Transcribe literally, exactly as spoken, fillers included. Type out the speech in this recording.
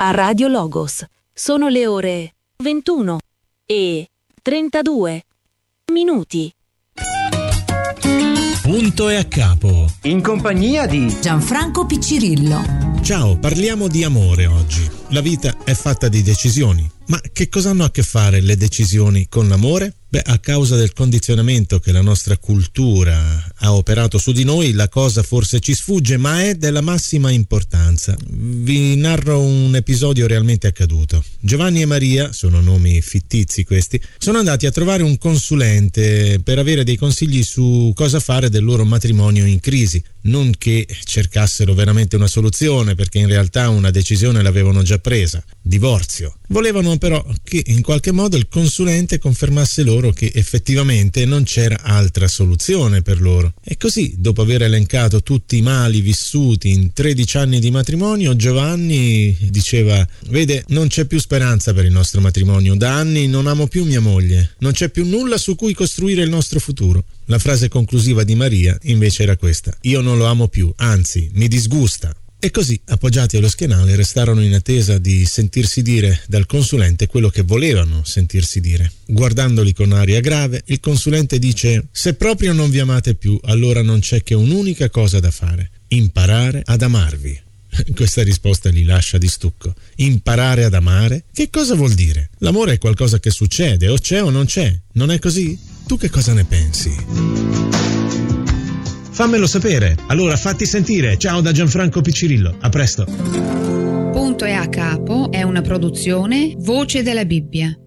a Radio Logos. Sono le ore ventuno e trentadue minuti. Punto e a capo. In compagnia di Gianfranco Piccirillo. Ciao, parliamo di amore oggi. La vita è fatta di decisioni. Ma che cosa hanno a che fare le decisioni con l'amore? Beh, a causa del condizionamento che la nostra cultura ha operato su di noi, la cosa forse ci sfugge, ma è della massima importanza. Vi narro un episodio realmente accaduto. Giovanni e Maria, sono nomi fittizi questi, sono andati a trovare un consulente per avere dei consigli su cosa fare del loro matrimonio in crisi. Non che cercassero veramente una soluzione, perché in realtà una decisione l'avevano già presa: divorzio. Volevano però che in qualche modo il consulente confermasse loro che effettivamente non c'era altra soluzione per loro. E così, dopo aver elencato tutti i mali vissuti in tredici anni di matrimonio, Giovanni diceva: vede, non c'è più speranza per il nostro matrimonio, da anni non amo più mia moglie, non c'è più nulla su cui costruire il nostro futuro. La frase conclusiva di Maria invece era questa: io non lo amo più, anzi mi disgusta. E così, appoggiati allo schienale, restarono in attesa di sentirsi dire dal consulente quello che volevano sentirsi dire. Guardandoli con aria grave, il consulente dice: se proprio non vi amate più, allora non c'è che un'unica cosa da fare: imparare ad amarvi. Questa risposta li lascia di stucco. Imparare ad amare? Che cosa vuol dire? L'amore è qualcosa che succede, o c'è o non c'è, non è così? Tu che cosa ne pensi? Fammelo sapere, allora fatti sentire. Ciao da Gianfranco Piccirillo, a presto. Punto e a capo è una produzione Voce della Bibbia.